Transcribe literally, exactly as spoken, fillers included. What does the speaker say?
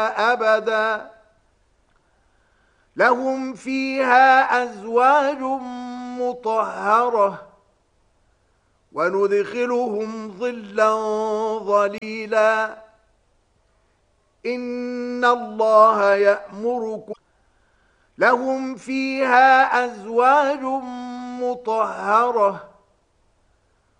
أبدا لهم فيها أزواج مطهرة وندخلهم ظلا ظليلا إن الله يأمركم لهم فيها أزواج مطهرة